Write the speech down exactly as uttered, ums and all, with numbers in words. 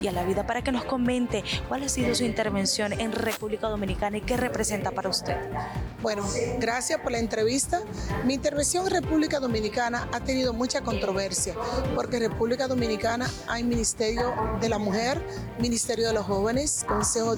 y a la vida para que nos comente cuál ha sido su intervención en República Dominicana y qué representa para usted. Bueno, gracias por la entrevista. Mi intervención en República Dominicana ha tenido mucha controversia porque en República Dominicana hay Ministerio de la Mujer, Ministerio de los Jóvenes, Consejo